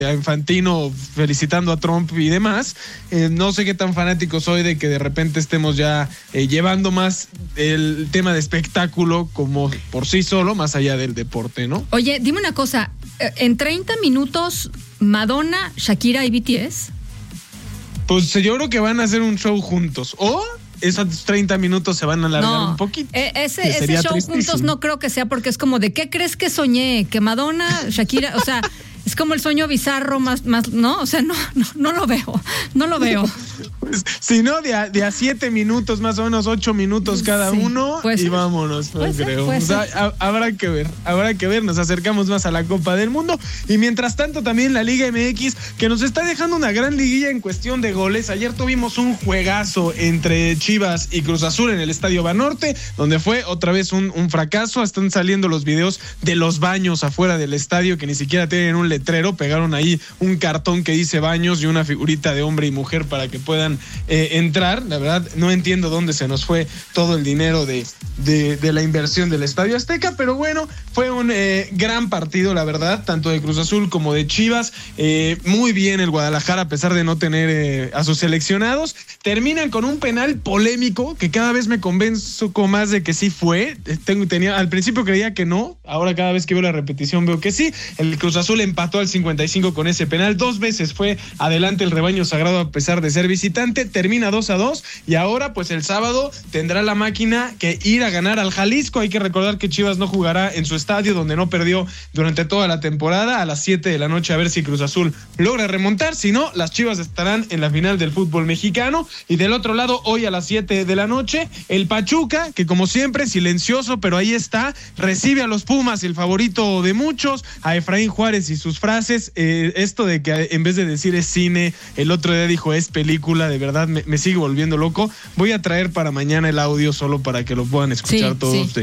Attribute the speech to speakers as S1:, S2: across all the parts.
S1: a Infantino felicitando a Trump y demás. No sé qué tan fanático soy de que de repente estemos ya llevando más el tema de espectáculo como por sí solo, más allá del deporte, ¿no?
S2: Oye, dime una cosa, en 30 minutos, Madonna, Shakira y BTS.
S1: Pues yo creo que van a hacer un show juntos, o esos 30 minutos se van a alargar un poquito.
S2: Ese show juntos no creo que sea, porque es como de, ¿qué crees que soñé? Que Madonna, Shakira, o sea, es como el sueño bizarro más, ¿no? O sea, no lo veo.
S1: Pues, si no, de a 7 minutos, más o menos 8 minutos cada uno, y vámonos, no creo. O sea, habrá que ver, nos acercamos más a la Copa del Mundo. Y mientras tanto, también la Liga MX, que nos está dejando una gran liguilla en cuestión de goles. Ayer tuvimos un juegazo entre Chivas y Cruz Azul en el Estadio Banorte, donde fue otra vez un fracaso. Están saliendo los videos de los baños afuera del estadio, que ni siquiera tienen un letrero, pegaron ahí un cartón que dice baños y una figurita de hombre y mujer para que puedan entrar. La verdad, no entiendo dónde se nos fue todo el dinero de la inversión del Estadio Azteca, pero bueno, fue un gran partido, la verdad, tanto de Cruz Azul como de Chivas. Muy bien el Guadalajara, a pesar de no tener a sus seleccionados. Terminan con un penal polémico que cada vez me convenzo más de que sí fue. Al principio creía que no, ahora cada vez que veo la repetición veo que sí. El Cruz Azul empató al 55 con ese penal. 2 veces fue adelante el rebaño sagrado a pesar de ser visitante. Termina 2-2 y ahora pues el sábado tendrá la máquina que ir a ganar al Jalisco. Hay que recordar que Chivas no jugará en su estadio, donde no perdió durante toda la temporada, a las 7 de la noche, a ver si Cruz Azul logra remontar. Si no, las Chivas estarán en la final del fútbol mexicano. Y del otro lado, hoy a las 7 de la noche, el Pachuca, que como siempre, silencioso, pero ahí está, recibe a los Pumas, el favorito de muchos, a Efraín Juárez y sus frases. Esto de que en vez de decir es cine, el otro día dijo es película, de verdad me sigue volviendo loco. Voy a traer para mañana el audio solo para que lo puedan escuchar todos.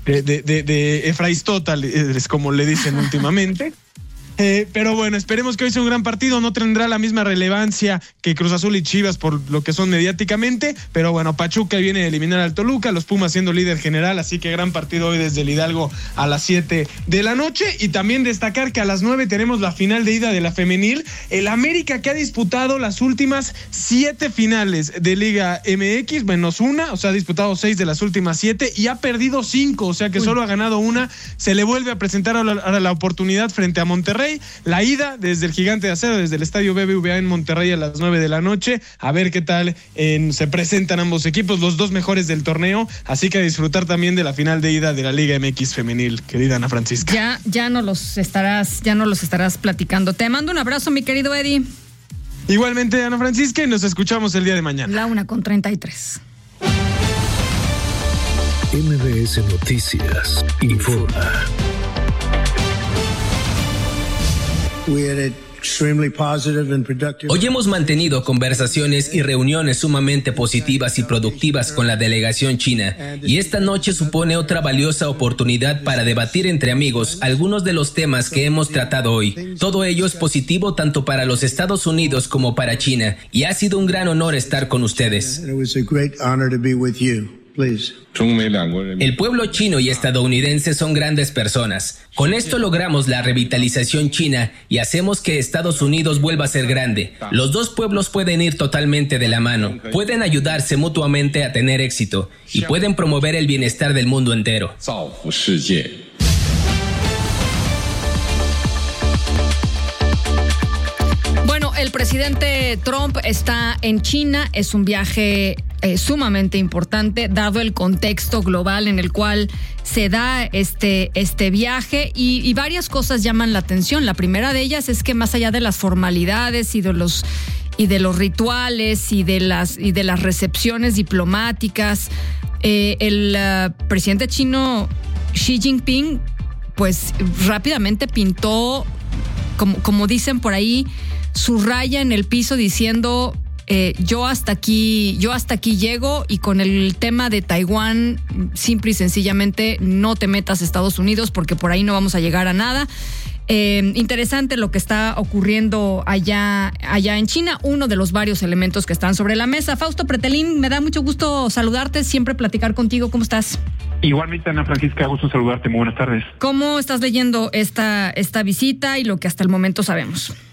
S1: De Efraístótal, es como le dicen últimamente. Pero bueno, esperemos que hoy sea un gran partido. No tendrá la misma relevancia que Cruz Azul y Chivas por lo que son mediáticamente, pero bueno, Pachuca viene a eliminar al Toluca, los Pumas siendo líder general, así que gran partido hoy desde el Hidalgo a las 7 de la noche. Y también destacar que a las 9 tenemos la final de ida de la femenil. El América, que ha disputado las últimas 7 finales de Liga MX, menos una, o sea, ha disputado 6 de las últimas 7 y ha perdido 5, o sea que solo ha ganado una. Se le vuelve a presentar ahora la oportunidad frente a Monterrey. La ida desde el Gigante de Acero, desde el Estadio BBVA en Monterrey a las 9 de la noche. A ver qué tal se presentan ambos equipos, los 2 mejores del torneo. Así que a disfrutar también de la final de ida de la Liga MX femenil, querida Ana Francisca.
S2: Ya no los estarás platicando. Te mando un abrazo, mi querido Eddie.
S1: Igualmente, Ana Francisca, y nos escuchamos el día de mañana.
S2: La 1:33.
S3: MBS Noticias informa.
S4: Hoy hemos mantenido conversaciones y reuniones sumamente positivas y productivas con la delegación china, y esta noche supone otra valiosa oportunidad para debatir entre amigos algunos de los temas que hemos tratado hoy. Todo ello es positivo tanto para los Estados Unidos como para China, y ha sido un gran honor estar con ustedes. El pueblo chino y estadounidense son grandes personas. Con esto logramos la revitalización china y hacemos que Estados Unidos vuelva a ser grande. Los dos pueblos pueden ir totalmente de la mano, pueden ayudarse mutuamente a tener éxito y pueden promover el bienestar del mundo entero.
S2: Bueno, el presidente Trump está en China, es un viaje sumamente importante, dado el contexto global en el cual se da este viaje, y varias cosas llaman la atención. La primera de ellas es que más allá de las formalidades y de los rituales y de las recepciones diplomáticas, el presidente chino Xi Jinping pues rápidamente pintó, como dicen por ahí, su raya en el piso diciendo yo hasta aquí llego, y con el tema de Taiwán, simple y sencillamente no te metas a Estados Unidos porque por ahí no vamos a llegar a nada. Interesante lo que está ocurriendo allá en China, uno de los varios elementos que están sobre la mesa. Fausto Pretelín, me da mucho gusto saludarte, siempre platicar contigo. ¿Cómo estás?
S5: Igualmente, Ana Francisca, gusto saludarte. Muy buenas tardes.
S2: ¿Cómo estás leyendo esta visita y lo que hasta el momento sabemos?